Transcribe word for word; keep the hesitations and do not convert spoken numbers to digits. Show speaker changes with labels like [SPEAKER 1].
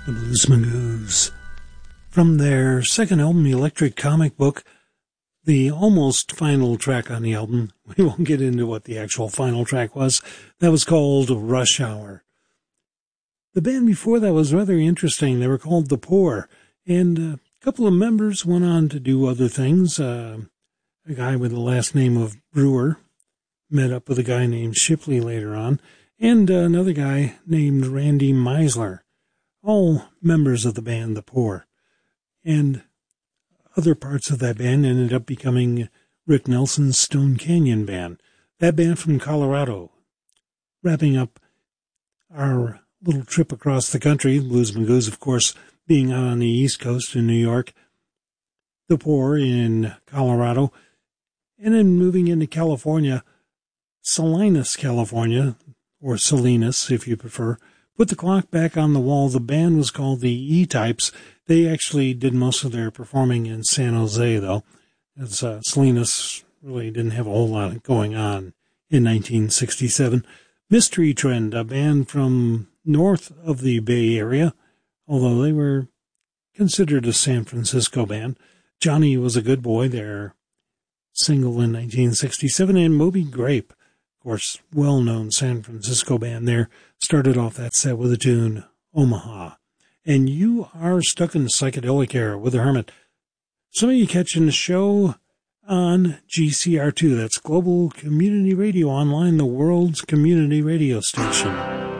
[SPEAKER 1] the Blues Magoos. From their second album, Electric Comic Book, the almost final track on the album, we won't get into what the actual final track was, that was called Rush Hour. The band before that was rather interesting. They were called The Poor, and a couple of members went on to do other things. Uh, a guy with the last name of Brewer met up with a guy named Shipley later on, and uh, another guy named Randy Meisler, all members of the band The Poor. And other parts of that band ended up becoming Rick Nelson's Stone Canyon Band, that band from Colorado. Wrapping up our little trip across the country, Blues Magoos, of course, being out on the East Coast in New York, The Poor in Colorado, and then moving into California, Salinas, California, or Salinas, if you prefer. Put the clock back on the wall. The band was called the E-Types. They actually did most of their performing in San Jose, though, as uh, Salinas really didn't have a whole lot going on in nineteen sixty-seven. Mystery Trend, a band from north of the Bay Area, although they were considered a San Francisco band. Johnny Was a Good Boy, their single in nineteen sixty-seven, and Moby Grape, of course, well-known San Francisco band there, started off that set with the tune Omaha. And you are stuck in the psychedelic era with the Hermit. Some of you catching the show on G C R two. That's Global Community Radio Online, the world's community radio station.